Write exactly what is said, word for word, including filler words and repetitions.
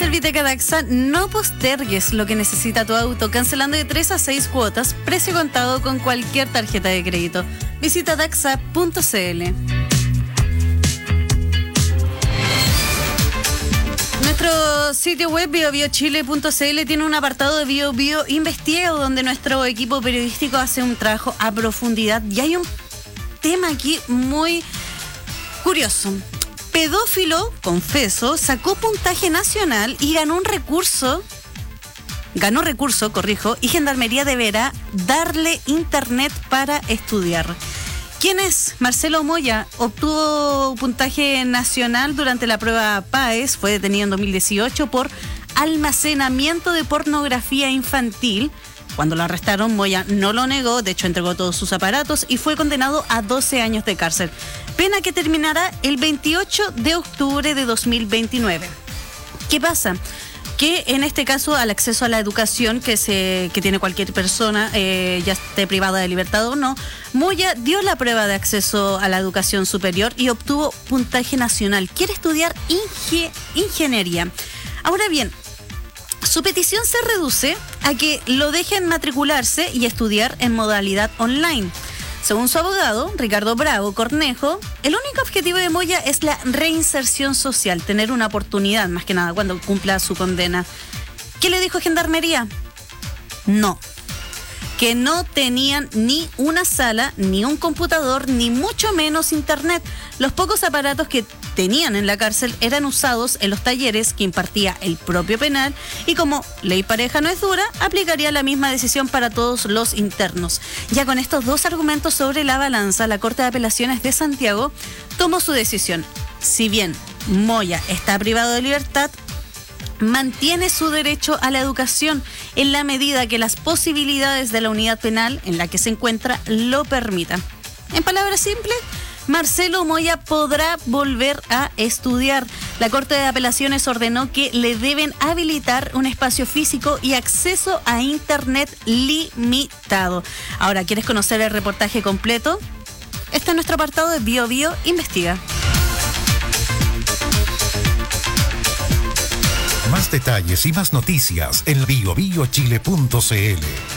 Serviteca Daxa, no postergues lo que necesita tu auto, cancelando de tres a seis cuotas, precio contado con cualquier tarjeta de crédito. Visita daxa punto c l. Nuestro sitio web bio bio chile punto c l tiene un apartado de Bio Bio Investiga, donde nuestro equipo periodístico hace un trabajo a profundidad, y hay un tema aquí muy curioso. Pedófilo, confeso, sacó puntaje nacional y ganó un recurso, ganó recurso, corrijo, y Gendarmería deberá darle internet para estudiar. ¿Quién es? Marcelo Moya obtuvo puntaje nacional durante la prueba PAES, fue detenido en dos mil dieciocho por almacenamiento de pornografía infantil. Cuando lo arrestaron, Moya no lo negó, de hecho entregó todos sus aparatos y fue condenado a doce años de cárcel. Pena que terminará el veintiocho de octubre de dos mil veintinueve. ¿Qué pasa? Que en este caso, al acceso a la educación que se que tiene cualquier persona, eh, ya esté privada de libertad o no, Moya dio la prueba de acceso a la educación superior y obtuvo puntaje nacional. Quiere estudiar inge- ingeniería. Ahora bien, su petición se reduce a que lo dejen matricularse y estudiar en modalidad online. Según su abogado, Ricardo Bravo Cornejo, el único objetivo de Moya es la reinserción social, tener una oportunidad, más que nada, cuando cumpla su condena. ¿Qué le dijo Gendarmería? No. Que no tenían ni una sala, ni un computador, ni mucho menos internet. Los pocos aparatos que tenían en la cárcel eran usados en los talleres que impartía el propio penal, y como ley pareja no es dura, aplicaría la misma decisión para todos los internos. Ya con estos dos argumentos sobre la balanza, la Corte de Apelaciones de Santiago tomó su decisión. Si bien Moya está privado de libertad, mantiene su derecho a la educación en la medida que las posibilidades de la unidad penal en la que se encuentra lo permitan. En palabras simples, Marcelo Moya podrá volver a estudiar. La Corte de Apelaciones ordenó que le deben habilitar un espacio físico y acceso a internet limitado. Ahora, ¿quieres conocer el reportaje completo? Este es nuestro apartado de Bio Bio Investiga. Más detalles y más noticias en bio bio chile punto c l.